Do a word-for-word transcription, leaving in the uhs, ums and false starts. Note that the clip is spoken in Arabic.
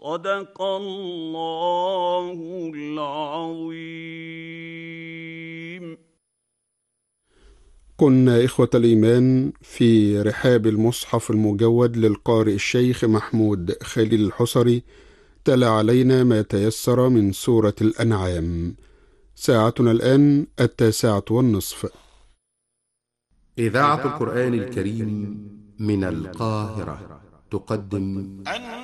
صدق الله العظيم. كنا إخوة الإيمان في رحاب المصحف المجود للقارئ الشيخ محمود خليل الحصري، تلا علينا ما تيسر من سورة الأنعام. ساعتنا الآن التاسعة والنصف. إذاعة القرآن الكريم من القاهرة تقدم